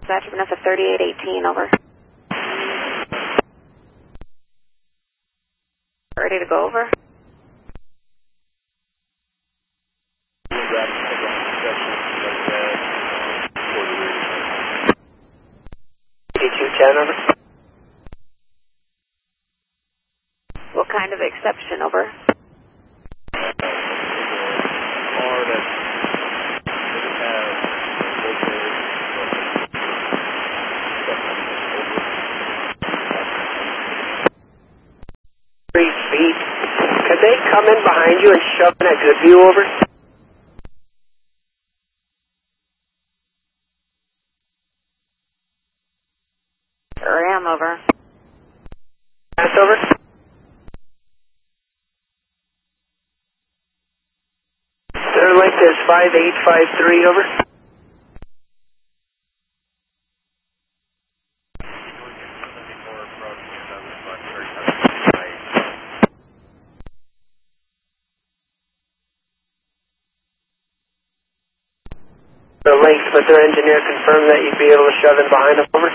Dispatch Vanessa 3818, over. Ready to go, over. 8210, over. What kind of exception, over? Feet. Could they come in behind you and shove in at Goodview, over? Sure am, over. Pass, over. Their length is 5853, over. The length, but their engineer confirmed that you'd be able to shove in behind them, over.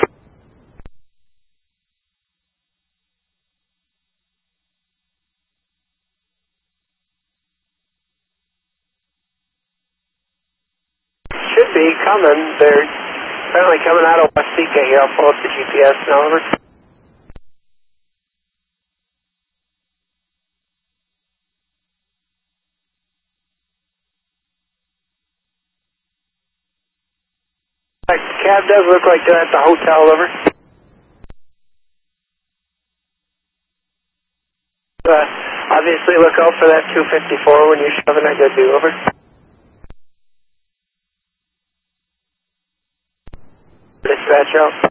Should be coming. They're apparently coming out of Waseca here. I'll pull up the GPS now, over. The cab does look like they're at the hotel, over. Obviously look out for that 254 when you're shoving at Goodview, over. Dispatch out.